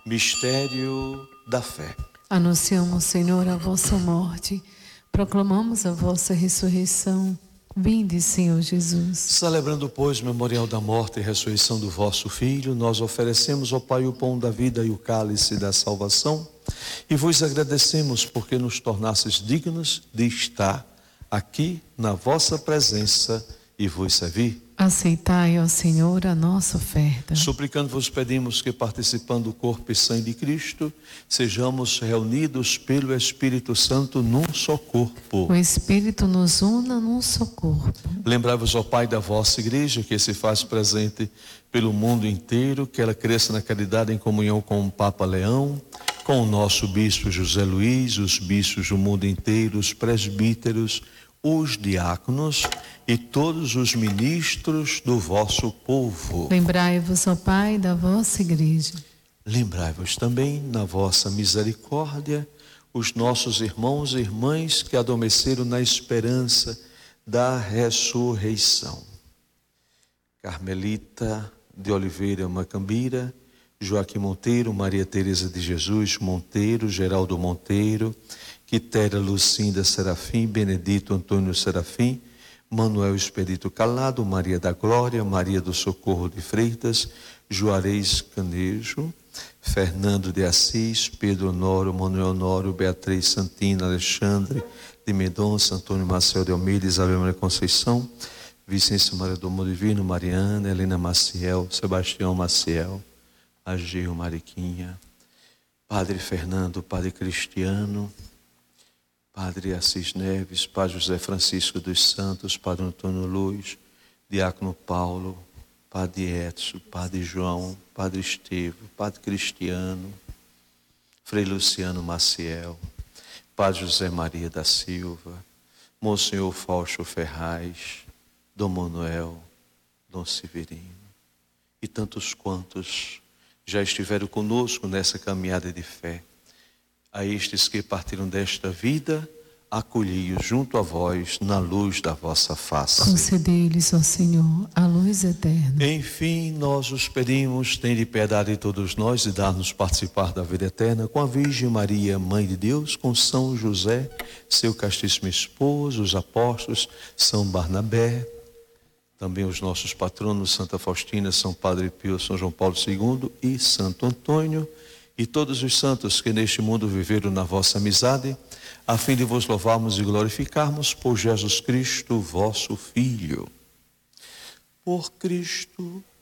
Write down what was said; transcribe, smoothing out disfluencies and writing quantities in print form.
Mistério da fé. Anunciamos, Senhor, a vossa morte, proclamamos a vossa ressurreição. Vinde, Senhor Jesus. Celebrando, pois, o memorial da morte e ressurreição do vosso Filho, nós oferecemos ao Pai o pão da vida e o cálice da salvação, e vos agradecemos porque nos tornastes dignos de estar aqui na vossa presença e vos servir. Aceitai, ó Senhor, a nossa oferta. Suplicando vos pedimos que, participando do corpo e sangue de Cristo, sejamos reunidos pelo Espírito Santo num só corpo. O Espírito nos una num só corpo. Lembrai-vos, ó Pai, da vossa igreja, que se faz presente pelo mundo inteiro, que ela cresça na caridade em comunhão com o Papa Leão, com o nosso bispo José Luiz, os bispos do mundo inteiro, os presbíteros, os diáconos e todos os ministros do vosso povo. Lembrai-vos, ó Pai, da vossa igreja. Lembrai-vos também, na vossa misericórdia, os nossos irmãos e irmãs que adormeceram na esperança da ressurreição. Carmelita de Oliveira Macambira, Joaquim Monteiro, Maria Teresa de Jesus Monteiro, Geraldo Monteiro, Quitéria Lucinda Serafim, Benedito Antônio Serafim, Manuel Expedito Calado, Maria da Glória, Maria do Socorro de Freitas, Juarez Canejo, Fernando de Assis, Pedro Honório, Manuel Honório, Beatriz Santina, Alexandre de Mendonça, Antônio Marcel de Almeida, Isabel Maria Conceição, Vicência Maria do Mundo Divino, Mariana, Helena Maciel, Sebastião Maciel, Agil Mariquinha, Padre Fernando, Padre Cristiano, Padre Assis Neves, Padre José Francisco dos Santos, Padre Antônio Luz, Diácono Paulo, Padre Edson, Padre João, Padre Estevo, Padre Cristiano, Frei Luciano Maciel, Padre José Maria da Silva, Monsenhor Fausto Ferraz, Dom Manuel, Dom Severino e tantos quantos já estiveram conosco nessa caminhada de fé. A estes que partiram desta vida, acolhi-os junto a vós na luz da vossa face. Concedei-lhes, ó Senhor, a luz eterna. Enfim, nós os pedimos, tende piedade de todos nós e dar-nos participar da vida eterna com a Virgem Maria, Mãe de Deus, com São José, seu castíssimo esposo, os apóstolos, São Barnabé, também os nossos patronos, Santa Faustina, São Padre Pio, São João Paulo II e Santo Antônio, e todos os santos que neste mundo viveram na vossa amizade, a fim de vos louvarmos e glorificarmos por Jesus Cristo, vosso Filho. Por Cristo,